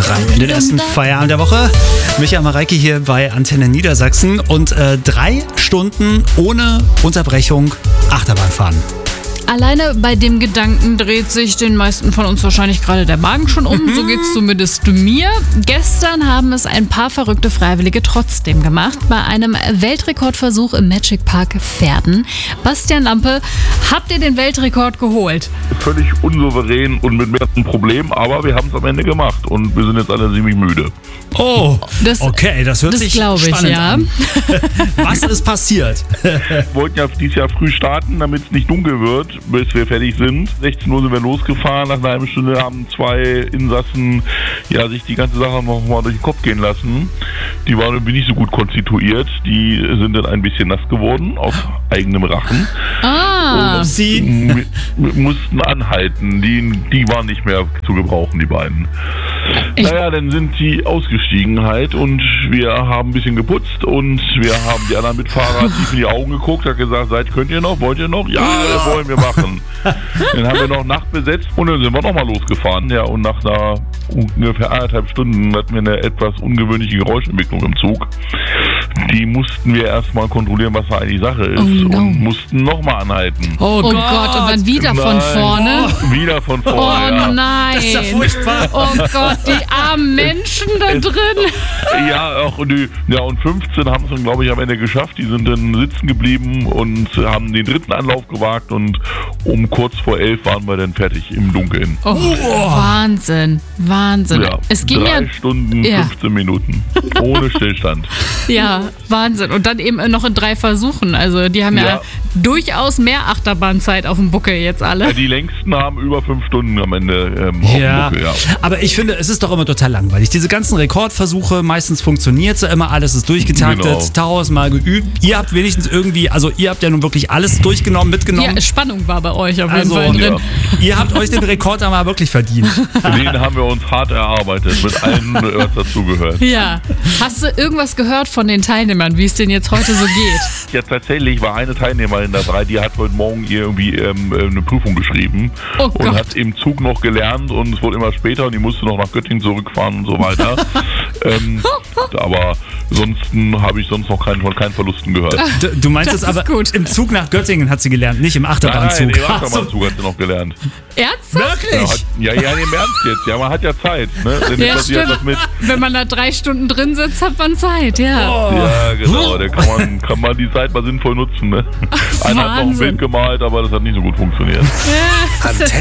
rein in den ersten Feierabend der Woche. Micha Mareike hier bei Antenne Niedersachsen und 3 Stunden ohne Unterbrechung Achterbahn fahren. Alleine bei dem Gedanken dreht sich den meisten von uns wahrscheinlich gerade der Magen schon um. So geht's zumindest mir. Gestern haben es ein paar verrückte Freiwillige trotzdem gemacht. Bei einem Weltrekordversuch im Magic Park Verden. Bastian Lampe, habt ihr den Weltrekord geholt? Völlig unsouverän und mit mehreren Problemen, aber wir haben es am Ende gemacht und wir sind jetzt alle ziemlich müde. Oh, okay, das hört sich spannend an. Was ist passiert? Wir wollten ja dieses Jahr früh starten, damit es nicht dunkel wird, bis wir fertig sind. 16 Uhr sind wir losgefahren. Nach einer halben Stunde haben 2 Insassen sich die ganze Sache noch mal durch den Kopf gehen lassen. Die waren irgendwie nicht so gut konstituiert. Die sind dann ein bisschen nass geworden auf eigenem Rachen. Und sie mussten anhalten. Die waren nicht mehr zu gebrauchen, die beiden. Dann sind sie ausgestiegen halt und wir haben ein bisschen geputzt und wir haben die anderen Mitfahrer tief in die Augen geguckt, hat gesagt, könnt ihr noch, wollt ihr noch? Ja, das wollen wir machen. Dann haben wir noch Nacht besetzt und dann sind wir nochmal losgefahren. Ja, und nach ungefähr 1,5 Stunden hatten wir eine etwas ungewöhnliche Geräuschentwicklung im Zug. Die mussten wir erstmal kontrollieren, was da eigentlich Sache ist und mussten nochmal anhalten. Oh Gott, und dann wieder von vorne? Wieder von vorne, Oh nein. Das ist ja furchtbar. Oh Gott, die armen Menschen da drin. Und 15 haben es dann, glaube ich, am Ende geschafft. Die sind dann sitzen geblieben und haben den 3. Anlauf gewagt und um kurz vor 11 waren wir dann fertig im Dunkeln. Oh, Wahnsinn. Ja, Es ging 3 Stunden, 15 Minuten. Ohne Stillstand. Ja, Wahnsinn. Und dann eben noch in 3 Versuchen. Also die haben ja durchaus mehr Achterbahnzeit auf dem Buckel jetzt alle. Ja, die längsten haben über 5 Stunden am Ende auf dem Buckel, Aber ich finde, es ist doch immer total langweilig. Diese ganzen Rekordversuche, meistens funktioniert es immer, alles ist durchgetaktet, 1000-mal geübt. Ihr habt wenigstens irgendwie, ihr habt ja nun wirklich alles durchgenommen, mitgenommen. Ja, Spannung war bei euch auf jeden Fall drin. Ihr habt euch den Rekord einmal wirklich verdient. Den haben wir uns hart erarbeitet, mit allem, was dazugehört. Ja. Hast du irgendwas gehört von den Teilnehmern, wie es denen jetzt heute so geht? Ja, tatsächlich war eine Teilnehmerin dabei, die hat heute Morgen irgendwie eine Prüfung geschrieben und hat im Zug noch gelernt und es wurde immer später und die musste noch nach Göttingen zurückfahren und so weiter. Aber ansonsten habe ich sonst noch keinen Verlusten gehört. Du meinst es aber, gut. Im Zug nach Göttingen hat sie gelernt, nicht im Achterbahnzug. Nein, im Achterbahnzug hat sie noch gelernt. Ernsthaft? Wirklich? Ja, im Ernst jetzt. Ja, man hat ja Zeit. Ne? Ja, stimmt. Wenn man da 3 Stunden drin sitzt, hat man Zeit, Ja, genau. Da kann man die Zeit mal sinnvoll nutzen. Ne? Einer hat noch ein Bild gemalt, aber das hat nicht so gut funktioniert. Ja.